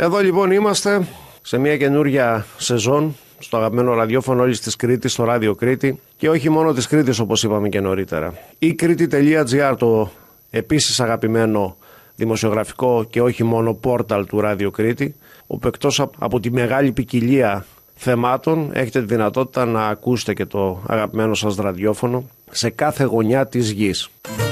Εδώ λοιπόν είμαστε σε μια καινούρια σεζόν στο αγαπημένο ραδιόφωνο όλης της Κρήτης, στο Ράδιο Κρήτη, και όχι μόνο της Κρήτης όπως είπαμε και νωρίτερα. Η Κρήτη.gr, το επίσης αγαπημένο δημοσιογραφικό και όχι μόνο πόρταλ του Ράδιο Κρήτη, όπου εκτός από τη μεγάλη ποικιλία θεμάτων έχετε τη δυνατότητα να ακούσετε και το αγαπημένο σας ραδιόφωνο σε κάθε γωνιά της γης.